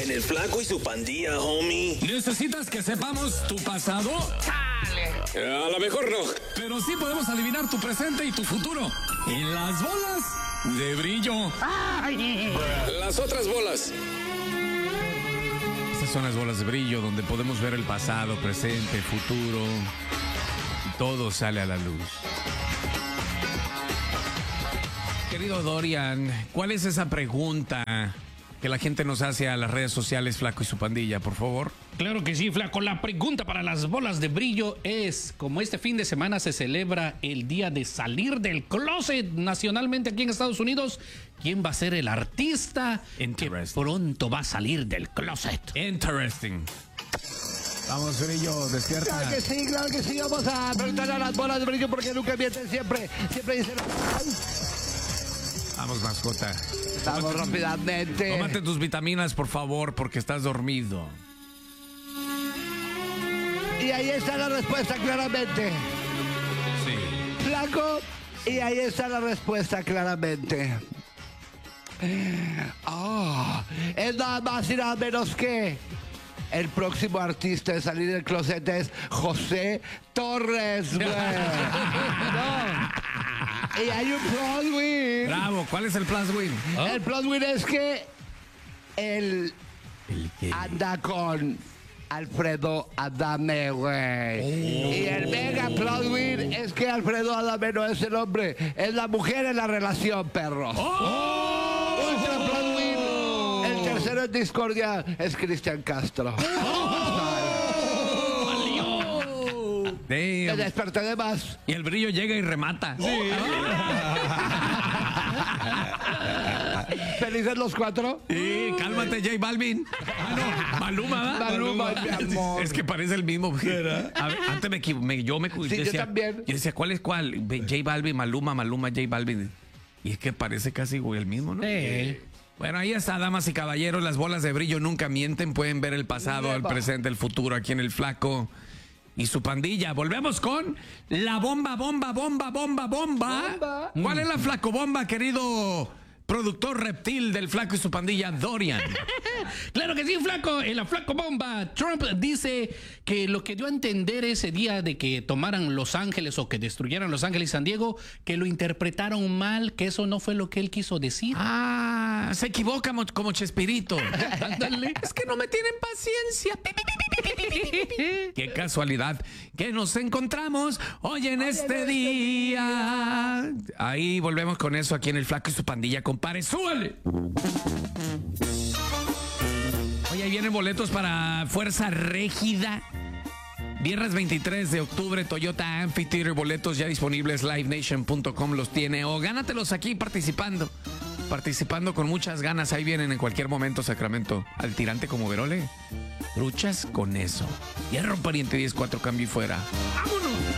En el Flaco y su Pandilla, homie. ¿Necesitas que sepamos tu pasado? A lo mejor no. Pero sí podemos adivinar tu presente y tu futuro. En las bolas de brillo. Las otras bolas. Estas son las bolas de brillo donde podemos ver el pasado, presente, futuro. Y todo sale a la luz. Querido Dorian, ¿cuál es esa pregunta que la gente nos hace a las redes sociales, Flaco y su Pandilla, por favor? Claro que sí, Flaco. La pregunta para las bolas de brillo es, como este fin de semana se celebra el día de salir del closet nacionalmente aquí en Estados Unidos, ¿quién va a ser el artista que pronto va a salir del closet? Interesting. Vamos, Brillo, despierta. Claro que sí, vamos a preguntar a las bolas de brillo porque nunca mienten, siempre dicen... ¡Ay! Vamos, mascota. Vamos rápidamente. Tómate tus vitaminas, por favor, porque estás dormido. Y ahí está la respuesta claramente. Sí. Flaco, y ahí está la respuesta claramente. Es nada más y nada menos que el próximo artista de salir del closet es José Torres, güey. No. Y hay un plot win. Bravo, ¿cuál es el plus win? El plot win es que él anda con Alfredo Adame, güey. Y el mega plot win es que Alfredo Adame no es el hombre, es la mujer en la relación, perros. Ultra plot win. El tercero en discordia es Cristian Castro. Me desperté de más. Y el Brillo llega y remata. Sí. ¿Felices los cuatro? Sí, cálmate, J Balvin. No, Maluma, ¿verdad? Maluma, mi amor. Es que parece el mismo. Antes yo decía, yo también. Yo decía, ¿cuál es cuál? J Balvin, Maluma, J Balvin. Y es que parece casi el mismo, ¿no? Sí. Bueno, ahí está, damas y caballeros. Las bolas de brillo nunca mienten. Pueden ver el pasado, el presente, el futuro aquí en el Flaco y su Pandilla. Volvemos con la bomba. ¿Cuál es la Flaco bomba, querido productor reptil del Flaco y su Pandilla, Dorian? Claro que sí, Flaco. En la Flaco bomba, Trump dice que lo que dio a entender ese día de que tomaran Los Ángeles o que destruyeran Los Ángeles y San Diego, que lo interpretaron mal, que eso no fue lo que él quiso decir. Se equivoca como Chespirito. Ándale. Es que no me tienen paciencia. Qué casualidad que nos encontramos hoy en este día. Ahí volvemos con eso aquí en el Flaco y su Pandilla, compadre. ¡Súbale! Oye, ahí vienen boletos para Fuerza Régida. Viernes 23 de octubre, Toyota Amphitheater. Boletos ya disponibles, livenation.com los tiene. O gánatelos aquí participando con muchas ganas. Ahí vienen en cualquier momento, Sacramento. Al tirante como Verole. Truchas con eso. Hierro pariente 10-4, cambio y fuera. ¡Vámonos!